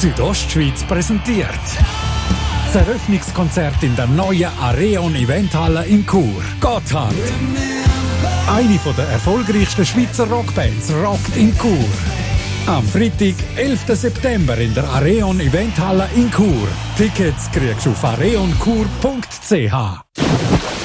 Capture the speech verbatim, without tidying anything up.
Südostschweiz präsentiert das Eröffnungskonzert in der neuen Areon Eventhalle in Chur. Gotthard. Eine der erfolgreichsten Schweizer Rockbands rockt in Chur. Am Freitag, elften September in der Areon Eventhalle in Chur. Tickets kriegst du auf areonchur punkt c h.